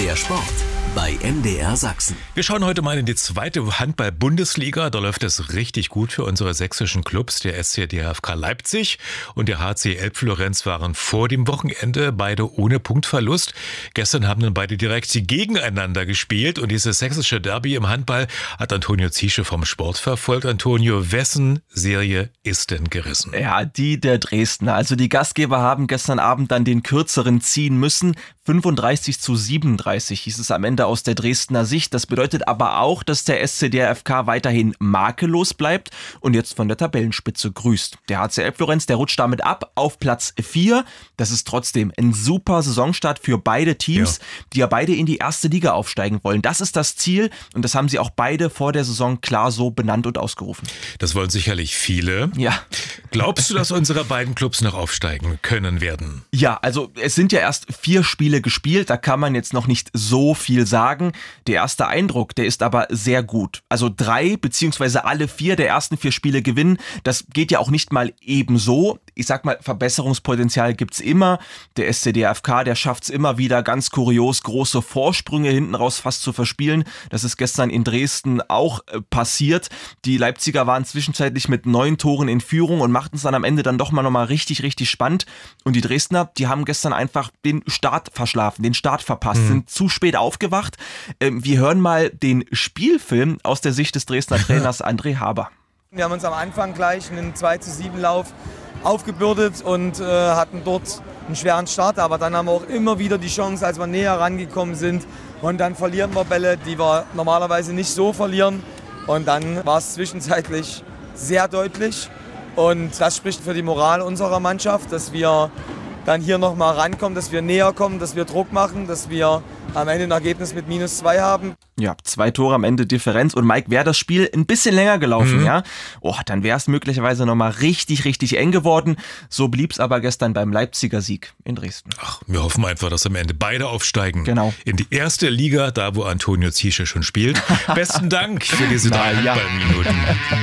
Der Sport bei MDR Sachsen. Wir schauen heute mal in die zweite Handball-Bundesliga. Da läuft es richtig gut für unsere sächsischen Clubs. Der SC DHFK Leipzig und der HC Elbflorenz waren vor dem Wochenende beide ohne Punktverlust. Gestern haben dann beide direkt gegeneinander gespielt. Und dieses sächsische Derby im Handball hat Antonio Ziesche vom Sport verfolgt. Antonio, wessen Serie ist denn gerissen? Ja, die der Dresdner. Also die Gastgeber haben gestern Abend dann den kürzeren ziehen müssen. 35-37 hieß es am Ende aus der Dresdner Sicht. Das bedeutet aber auch, dass der SC DHFK weiterhin makellos bleibt und jetzt von der Tabellenspitze grüßt. Der HC Elbflorenz, der rutscht damit ab auf Platz 4. Das ist trotzdem ein super Saisonstart für beide Teams, die ja beide in die erste Liga aufsteigen wollen. Das ist das Ziel und das haben sie auch beide vor der Saison klar so benannt und ausgerufen. Das wollen sicherlich viele. Ja. Glaubst du, dass unsere beiden Clubs noch aufsteigen können werden? Ja, also es sind ja erst 4 Spiele gespielt, da kann man jetzt noch nicht so viel sagen. Der erste Eindruck, der ist aber sehr gut. Also 3 beziehungsweise alle 4 der ersten 4 Spiele gewinnen, das geht ja auch nicht mal ebenso. Ich sag mal, Verbesserungspotenzial gibt's immer. Der SC DHFK, der schafft's immer wieder ganz kurios, große Vorsprünge hinten raus fast zu verspielen. Das ist gestern in Dresden auch passiert. Die Leipziger waren zwischenzeitlich mit 9 Toren in Führung und machten es dann am Ende dann doch mal nochmal richtig, richtig spannend. Und die Dresdner, die haben gestern einfach den Start verschlafen, den Start verpasst, sind zu spät aufgewacht. Wir hören mal den Spielfilm aus der Sicht des Dresdner Trainers André Haber. Wir haben uns am Anfang gleich einen 2-7-Lauf aufgebürdet und hatten dort einen schweren Start, aber dann haben wir auch immer wieder die Chance, als wir näher rangekommen sind, und dann verlieren wir Bälle, die wir normalerweise nicht so verlieren, und dann war es zwischenzeitlich sehr deutlich, und das spricht für die Moral unserer Mannschaft, dass wir dann hier nochmal rankommen, dass wir näher kommen, dass wir Druck machen, dass wir am Ende ein Ergebnis mit -2 haben. Ja, 2 Tore am Ende Differenz. Und Mike, wäre das Spiel ein bisschen länger gelaufen, ja, dann wäre es möglicherweise nochmal richtig, richtig eng geworden. So blieb es aber gestern beim Leipziger Sieg in Dresden. Ach, wir hoffen einfach, dass am Ende beide aufsteigen. Genau. In die erste Liga, da wo Antonio Ziesche schon spielt. Besten Dank für diese 3 Handballminuten.